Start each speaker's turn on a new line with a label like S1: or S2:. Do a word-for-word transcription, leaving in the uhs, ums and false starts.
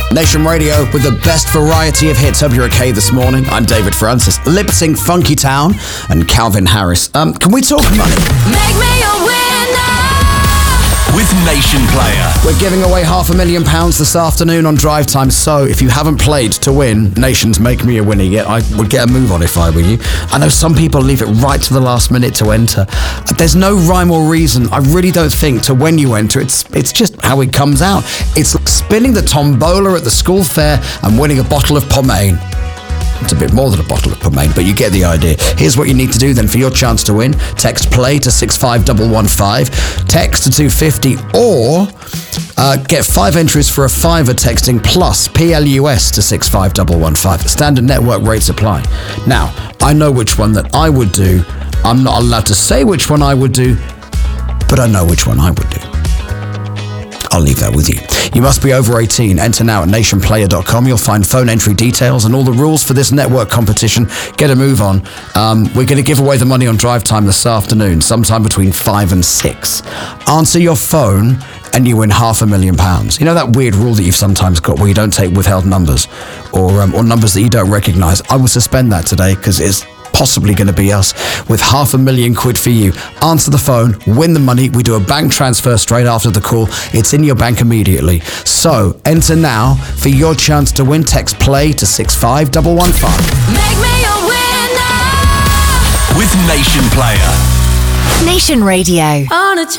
S1: Nation Radio with the best variety of hits. Hope you're okay this morning. I'm David Francis. Lip Sync Funky Town and Calvin Harris. Um, can we talk money?
S2: Make me a winner
S3: with Nation Player.
S1: We're giving away half a million pounds this afternoon on Drive Time. So if you haven't played to win Nation's Make Me a Winner yet, I would get a move on if I were you. I know some people leave it right to the last minute to enter. There's no rhyme or reason. I really don't think to when you enter. It's it's just how it comes out. It's like spinning the tombola at the school fair and winning a bottle of pomade. It's a bit more than a bottle of pomade, but you get the idea. Here's what you need to do then for your chance to win. Text play to six five one one five, text to two fifty, or uh, get five entries for a fiver texting plus P L U S to six five one one five. Standard network rates apply. Now, I know which one that I would do. I'm not allowed to say which one I would do, but I know which one I would do. I'll leave that with you. You must be over eighteen. Enter now at nation player dot com. You'll find phone entry details and all the rules for this network competition. Get a move on. Um, we're going to give away the money on Drive Time this afternoon, sometime between five and six. Answer your phone and you win half a million pounds. You know that weird rule that you've sometimes got where you don't take withheld numbers or, um, or numbers that you don't recognise? I will suspend that today because it's possibly going to be us with half a million quid for you. Answer the phone, win the money. We do a bank transfer straight after the call. It's in your bank immediately. So enter now for your chance to win. Text play to six five one one five.
S2: Make me a winner
S3: with Nation Player.
S4: Nation Radio.
S2: on a